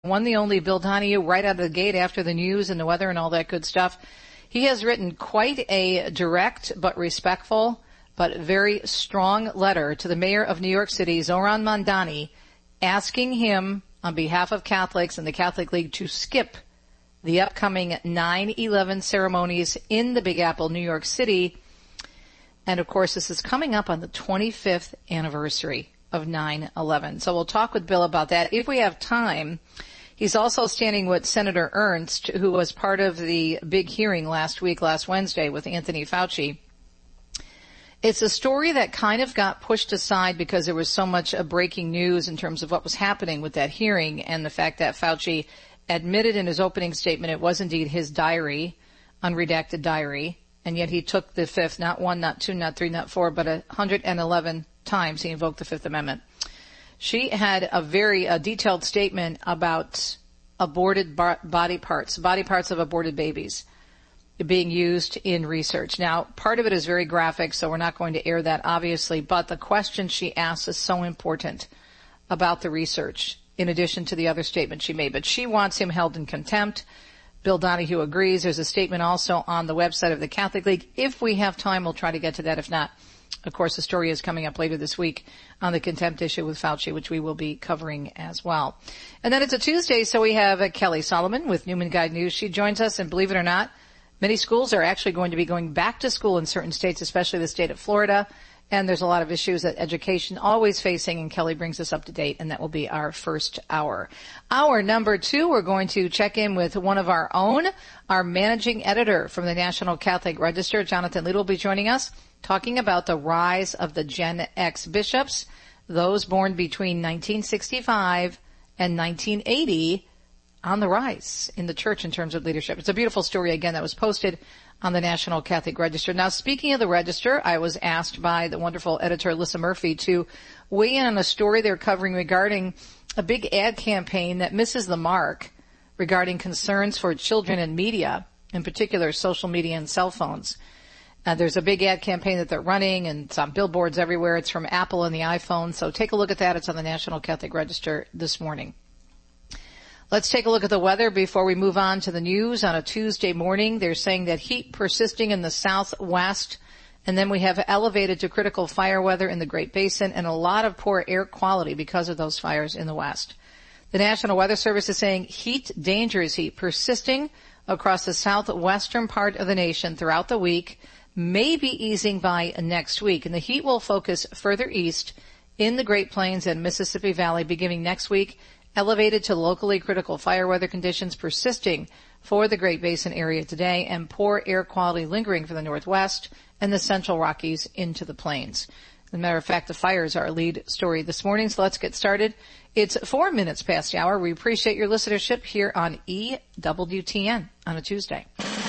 One, the only Bill Donahue, right out of the gate after the news and the weather and all that good stuff. He has written quite a direct but respectful but very strong letter to the mayor of New York City, Zohran Mamdani, asking him on behalf of Catholics and the Catholic League to skip the upcoming 9/11 ceremonies in the Big Apple, New York City. And of course, this is coming up on the 25th anniversary of 9/11. So we'll talk with Bill about that if we have time. He's also standing with Senator Ernst, who was part of the big hearing last Wednesday with Anthony Fauci. It's a story that kind of got pushed aside because there was so much breaking news in terms of what was happening with that hearing and the fact that Fauci admitted in his opening statement it was indeed his diary, unredacted diary, and yet he took the fifth, not one, not two, not three, not four, but 111 times he invoked the Fifth Amendment. She had a very detailed statement about aborted body parts of aborted babies being used in research. Now, part of it is very graphic, so we're not going to air that, obviously, but the question she asks is so important about the research, in addition to the other statement she made. But she wants him held in contempt. Bill Donahue agrees. There's a statement also on the website of the Catholic League. If we have time, we'll try to get to that. If not, of course, the story is coming up later this week on the contempt issue with Fauci, which we will be covering as well. And then it's a Tuesday, so we have Kelly Solomon with Newman Guide News. She joins us, and believe it or not, many schools are actually going to be going back to school in certain states, especially the state of Florida. And there's a lot of issues that education always facing, and Kelly brings us up to date, and that will be our first hour. Hour number 2, we're going to check in with one of our own, our managing editor from the National Catholic Register, Jonathan Lied, will be joining us, talking about the rise of the Gen X bishops, those born between 1965 and 1980, on the rise in the church in terms of leadership. It's a beautiful story, again, that was posted on the National Catholic Register. Now, speaking of the Register, I was asked by the wonderful editor, Alyssa Murphy, to weigh in on a story they're covering regarding a big ad campaign that misses the mark regarding concerns for children and media, in particular social media and cell phones. There's a big ad campaign that they're running, and it's on billboards everywhere. It's from Apple and the iPhone. So take a look at that. It's on the National Catholic Register this morning. Let's take a look at the weather before we move on to the news. On a Tuesday morning, they're saying that heat persisting in the southwest, and then we have elevated to critical fire weather in the Great Basin and a lot of poor air quality because of those fires in the west. The National Weather Service is saying dangerous heat persisting across the southwestern part of the nation throughout the week, may be easing by next week. And the heat will focus further east in the Great Plains and Mississippi Valley beginning next week, elevated to locally critical fire weather conditions persisting for the Great Basin area today, and poor air quality lingering for the Northwest and the Central Rockies into the Plains. As a matter of fact, the fires are our lead story this morning, so let's get started. It's 4 minutes past the hour. We appreciate your listenership here on EWTN on a Tuesday.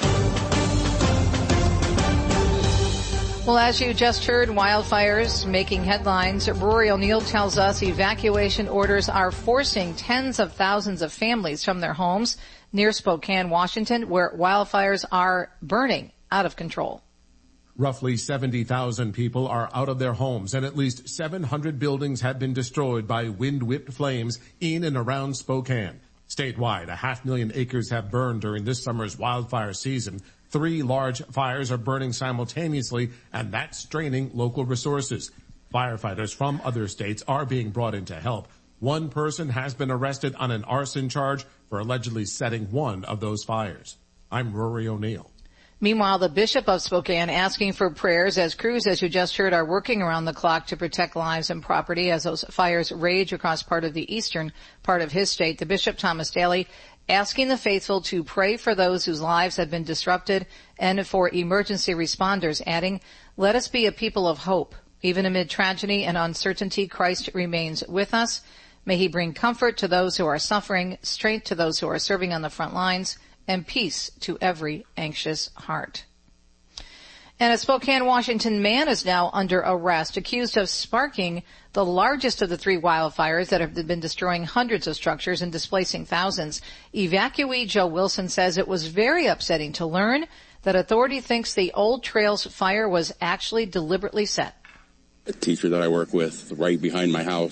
Well, as you just heard, wildfires making headlines. Rory O'Neill tells us evacuation orders are forcing tens of thousands of families from their homes near Spokane, Washington, where wildfires are burning out of control. Roughly 70,000 people are out of their homes, and at least 700 buildings have been destroyed by wind-whipped flames in and around Spokane. Statewide, 500,000 acres have burned during this summer's wildfire season. 3 large fires are burning simultaneously, and that's straining local resources. Firefighters from other states are being brought in to help. One person has been arrested on an arson charge for allegedly setting one of those fires. I'm Rory O'Neill. Meanwhile, the Bishop of Spokane asking for prayers as crews, as you just heard, are working around the clock to protect lives and property as those fires rage across part of the eastern part of his state. The Bishop, Thomas Daly, asking the faithful to pray for those whose lives have been disrupted and for emergency responders, adding, "Let us be a people of hope. Even amid tragedy and uncertainty, Christ remains with us. May he bring comfort to those who are suffering, strength to those who are serving on the front lines, and peace to every anxious heart." And a Spokane, Washington man is now under arrest, accused of sparking the largest of the 3 wildfires that have been destroying hundreds of structures and displacing thousands. Evacuee Joe Wilson says it was very upsetting to learn that authority thinks the Old Trails fire was actually deliberately set. A teacher that I work with right behind my house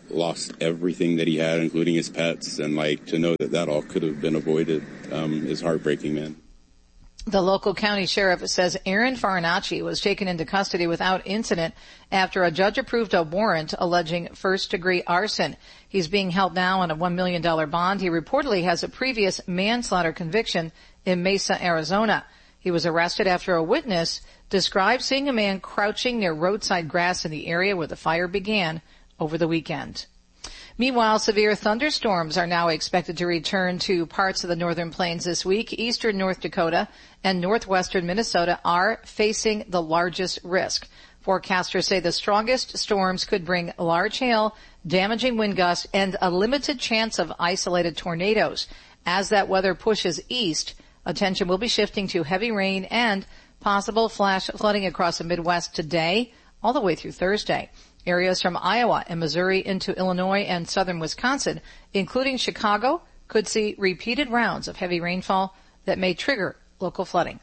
lost everything that he had, including his pets, and to know that all could have been avoided is heartbreaking, man. The local county sheriff says Aaron Farinacci was taken into custody without incident after a judge approved a warrant alleging first-degree arson. He's being held now on a $1 million bond. He reportedly has a previous manslaughter conviction in Mesa, Arizona. He was arrested after a witness described seeing a man crouching near roadside grass in the area where the fire began over the weekend. Meanwhile, severe thunderstorms are now expected to return to parts of the northern plains this week. Eastern North Dakota and northwestern Minnesota are facing the largest risk. Forecasters say the strongest storms could bring large hail, damaging wind gusts, and a limited chance of isolated tornadoes. As that weather pushes east, attention will be shifting to heavy rain and possible flash flooding across the Midwest today, all the way through Thursday. Areas from Iowa and Missouri into Illinois and southern Wisconsin, including Chicago, could see repeated rounds of heavy rainfall that may trigger local flooding.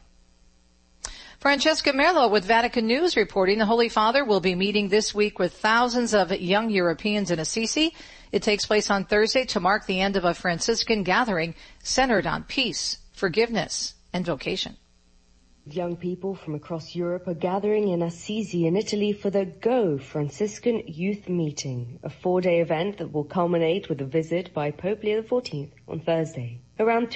Francesca Merlo with Vatican News reporting the Holy Father will be meeting this week with thousands of young Europeans in Assisi. It takes place on Thursday to mark the end of a Franciscan gathering centered on peace, forgiveness, and vocation. Young people from across Europe are gathering in Assisi in Italy for the Go Franciscan Youth Meeting, a 4-day event that will culminate with a visit by Pope Leo XIV on Thursday. Around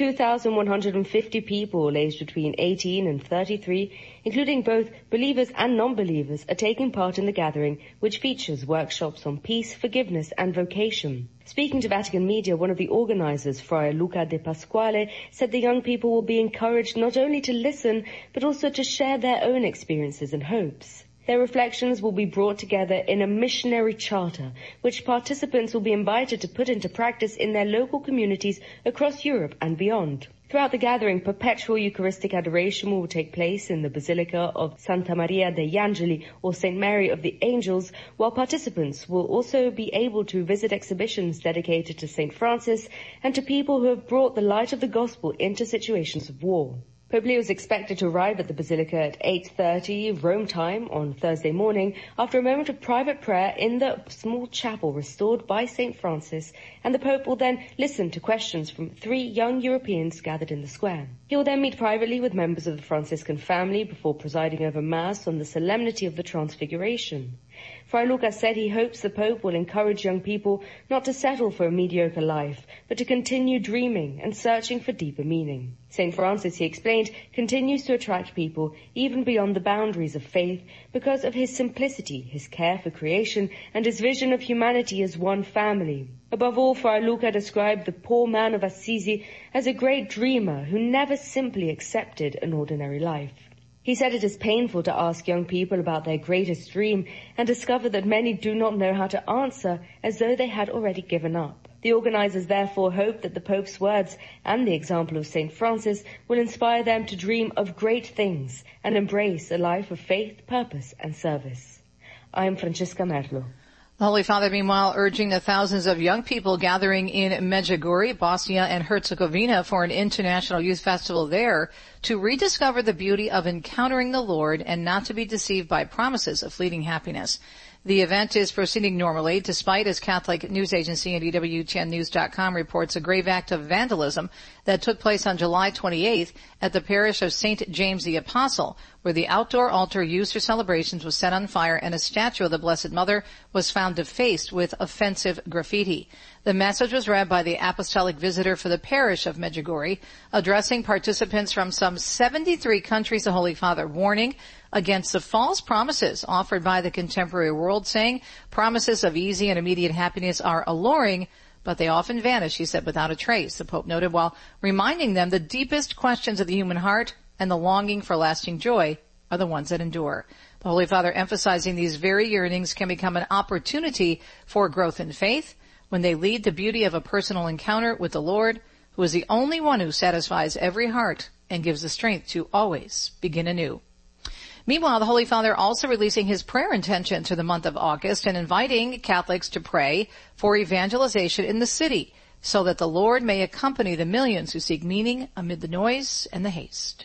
2,150 people aged between 18 and 33, including both believers and non-believers, are taking part in the gathering, which features workshops on peace, forgiveness, and vocation. Speaking to Vatican Media, one of the organizers, Friar Luca De Pasquale, said the young people will be encouraged not only to listen, but also to share their own experiences and hopes. Their reflections will be brought together in a missionary charter, which participants will be invited to put into practice in their local communities across Europe and beyond. Throughout the gathering, perpetual Eucharistic adoration will take place in the Basilica of Santa Maria degli Angeli, or St. Mary of the Angels, while participants will also be able to visit exhibitions dedicated to St. Francis and to people who have brought the light of the gospel into situations of war. Pope Leo is expected to arrive at the Basilica at 8:30 Rome time on Thursday morning after a moment of private prayer in the small chapel restored by St. Francis, and the Pope will then listen to questions from 3 young Europeans gathered in the square. He will then meet privately with members of the Franciscan family before presiding over Mass on the solemnity of the Transfiguration. Friar Luca said he hopes the Pope will encourage young people not to settle for a mediocre life, but to continue dreaming and searching for deeper meaning. St. Francis, he explained, continues to attract people even beyond the boundaries of faith because of his simplicity, his care for creation, and his vision of humanity as one family. Above all, Friar Luca described the poor man of Assisi as a great dreamer who never simply accepted an ordinary life. He said it is painful to ask young people about their greatest dream and discover that many do not know how to answer, as though they had already given up. The organizers therefore hope that the Pope's words and the example of St. Francis will inspire them to dream of great things and embrace a life of faith, purpose, and service. I am Francesca Merlo. The Holy Father, meanwhile, urging the thousands of young people gathering in Medjugorje, Bosnia and Herzegovina for an international youth festival there to rediscover the beauty of encountering the Lord and not to be deceived by promises of fleeting happiness. The event is proceeding normally, despite, as Catholic news agency and EWTNnews.com reports, a grave act of vandalism that took place on July 28th at the parish of St. James the Apostle, where the outdoor altar used for celebrations was set on fire and a statue of the Blessed Mother was found defaced with offensive graffiti. The message was read by the apostolic visitor for the parish of Medjugorje, addressing participants from some 73 countries, the Holy Father warning against the false promises offered by the contemporary world, saying promises of easy and immediate happiness are alluring, but they often vanish, he said, without a trace, the Pope noted, while reminding them the deepest questions of the human heart and the longing for lasting joy are the ones that endure. The Holy Father emphasizing these very yearnings can become an opportunity for growth in faith when they lead the beauty of a personal encounter with the Lord, who is the only one who satisfies every heart and gives the strength to always begin anew. Meanwhile, the Holy Father also releasing his prayer intentions for the month of August and inviting Catholics to pray for evangelization in the city so that the Lord may accompany the millions who seek meaning amid the noise and the haste.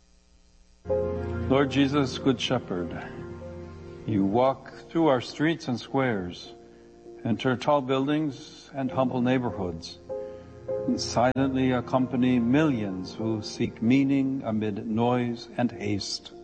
Lord Jesus, Good Shepherd, you walk through our streets and squares enter tall buildings and humble neighborhoods, and silently accompany millions who seek meaning amid noise and haste.